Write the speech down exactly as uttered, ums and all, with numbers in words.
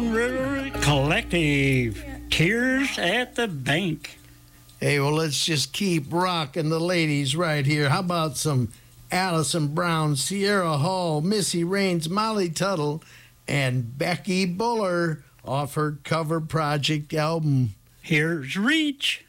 Moon River Collective. Tears at the Bank. Hey, well, let's just keep rocking the ladies right here. How about some Allison Brown, Sierra Hall, Missy Raines, Molly Tuttle, and Becky Buller off her cover project album. Here's Reach.